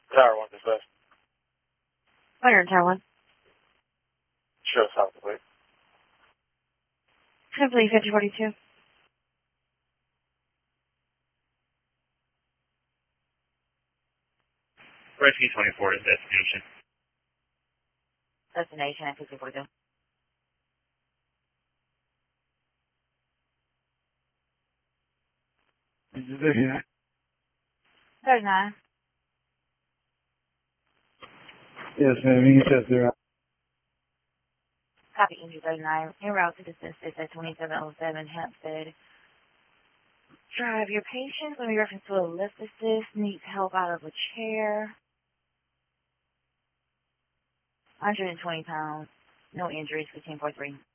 Tower 1 dispatch. Fire in Tower 1. Show south of it. Simply 5042. Rescue 24 is destination. Destination at 5042. Is it 39? 39. Yes, ma'am. You can test it out. Copy Injury 39. En route to distance is at 2707 Hampstead Drive. Your patient, when we reference to a lift assist, needs help out of a chair. 120 pounds. No injuries. 1543.